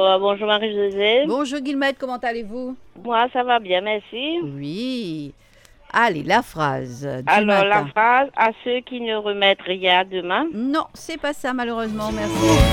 Bonjour Marie-Josée. Bonjour Guillemette, comment allez-vous? Moi, ça va bien, merci. Oui. Allez, la phrase du Alors, la matin. phrase, à ceux qui ne remettent rien demain. Non, c'est pas ça malheureusement, merci.